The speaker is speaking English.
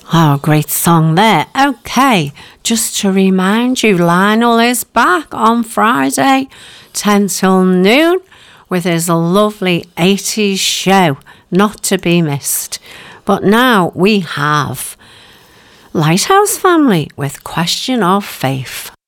Oh, great song there. Okay, just to remind you, Lionel is back on Friday, 10 till noon, with his lovely 80s show, not to be missed. But now we have Lighthouse Family with Question of Faith.